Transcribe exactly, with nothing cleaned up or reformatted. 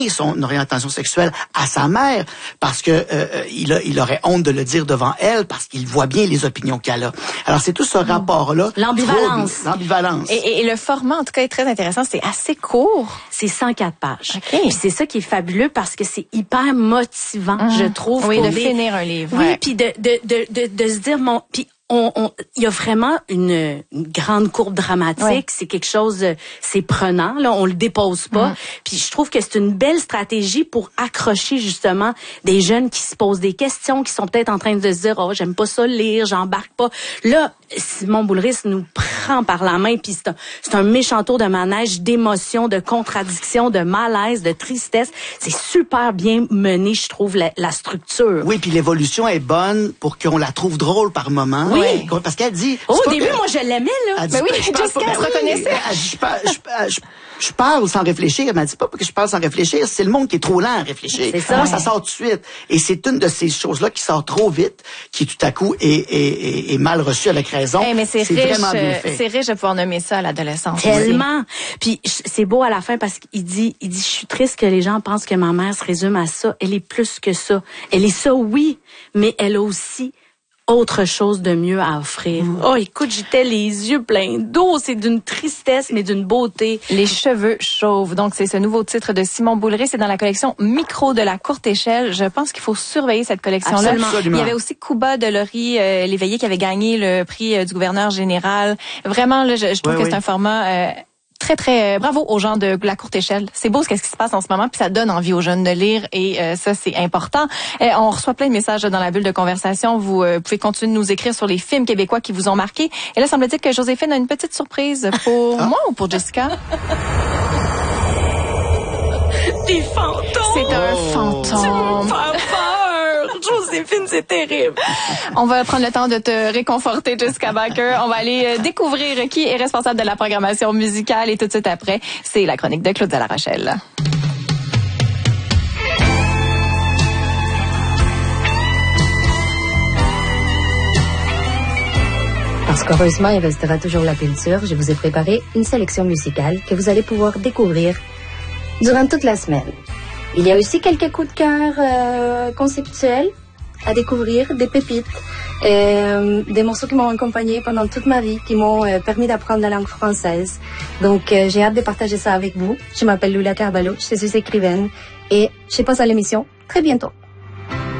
son orientation sexuelle à sa mère parce que euh, il, a, il aurait honte de le dire devant elle parce qu'il voit bien les opinions qu'elle a. Alors c'est tout ce rapport-là. L'ambivalence. Trop, l'ambivalence. Et, et, et le format, en tout cas, est très intéressant. C'est assez court. C'est cent quatre pages. Okay. Puis c'est ça qui est fabuleux parce que c'est hyper motivant, mmh. je trouve. Oui, de les... finir un livre. Oui, ouais. puis de, de, de, de, de se dire, mon... Puis On, on, il y a vraiment une, une grande courbe dramatique. Ouais. C'est quelque chose, c'est prenant. Là, on le dépose pas. Mm. Puis je trouve que c'est une belle stratégie pour accrocher justement des jeunes qui se posent des questions, qui sont peut-être en train de se dire, oh, j'aime pas ça lire, j'embarque pas. Là, Simon Boulris nous prend par la main, puis c'est un, c'est un méchant tour de manège d'émotions, de contradictions, de malaise, de tristesse. C'est super bien mené, je trouve, la, la structure. Oui, puis l'évolution est bonne pour qu'on la trouve drôle par moment. Oui. Oui. Parce qu'elle dit... Oh, au début, que, moi, je l'aimais, là. Mais oui, Jessica se reconnaissait. Elle dit, je, parle, je, je, je parle sans réfléchir. Elle m'a dit pas que je parle sans réfléchir. C'est le monde qui est trop lent à réfléchir. C'est ça. Moi, ça sort tout de suite. Et c'est une de ces choses-là qui sort trop vite, qui tout à coup est, est, est, est mal reçue avec raison. Hey, mais c'est, c'est riche, vraiment bien fait. C'est riche de pouvoir nommer ça à l'adolescence. Tellement. Puis c'est beau à la fin parce qu'il dit, il dit, je suis triste que les gens pensent que ma mère se résume à ça. Elle est plus que ça. Elle est ça, oui, mais elle a aussi autre chose de mieux à offrir. Mmh. Oh, écoute, j'étais les yeux pleins d'eau. C'est d'une tristesse, mais d'une beauté. Les cheveux chauves. Donc, c'est ce nouveau titre de Simon Boulris. C'est dans la collection Micro de la courte échelle. Je pense qu'il faut surveiller cette collection-là. Absolument. Absolument. Il y avait aussi Kuba de Laurie euh, Léveillé qui avait gagné le prix euh, du gouverneur général. Vraiment, là, je, je trouve oui, que oui. c'est un format... Euh, Très, très bravo aux gens de la courte échelle. C'est beau ce qui se passe en ce moment, puis ça donne envie aux jeunes de lire, et euh, ça, c'est important. Et on reçoit plein de messages dans la bulle de conversation. Vous euh, pouvez continuer de nous écrire sur les films québécois qui vous ont marqué. Et là, semble-t-il que Joséphine a une petite surprise pour ah. moi ou pour Jessica. Des fantômes! C'est un oh. fantôme. Joséphine, c'est terrible. On va prendre le temps de te réconforter, Jessica Baker. On va aller découvrir qui est responsable de la programmation musicale, et tout de suite après, c'est la chronique de Claude La Rochelle. Parce qu'heureusement, il restera toujours la peinture, je vous ai préparé une sélection musicale que vous allez pouvoir découvrir durant toute la semaine. Il y a aussi quelques coups de cœur euh, conceptuels à découvrir, des pépites, euh, des morceaux qui m'ont accompagné pendant toute ma vie, qui m'ont euh, permis d'apprendre la langue française. Donc, euh, j'ai hâte de partager ça avec vous. Je m'appelle Lula Carvalho, je suis écrivaine et je passe à l'émission très bientôt.